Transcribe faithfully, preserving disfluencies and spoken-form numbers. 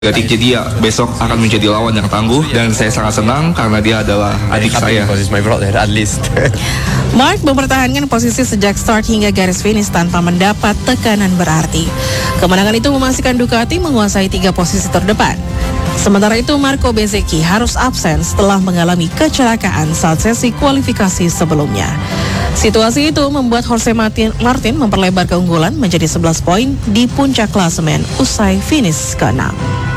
Jadi dia besok akan menjadi lawan yang tangguh dan saya sangat senang karena dia adalah adik saya. Mark mempertahankan posisi sejak start hingga garis finish tanpa mendapat tekanan berarti. Kemenangan itu memastikan Ducati menguasai tiga posisi terdepan. Sementara itu Marco Bezzecchi harus absen setelah mengalami kecelakaan saat sesi kualifikasi sebelumnya. Situasi itu membuat Jorge Martin, Martin memperlebar keunggulan menjadi sebelas poin di puncak klasemen usai finish keenam.